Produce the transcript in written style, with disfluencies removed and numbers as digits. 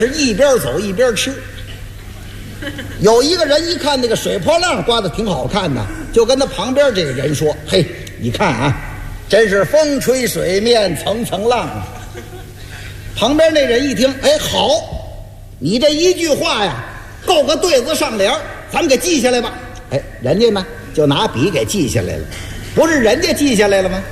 是一边走一边吃。有一个人一看那个水波浪刮得挺好看的，就跟他旁边这个人说：“嘿，你看啊，真是风吹水面层层浪啊。”旁边那人一听，哎，好，你这一句话呀，够个对子上联，咱们给记下来吧。哎，人家呢就拿笔给记下来了，不是人家记下来了吗？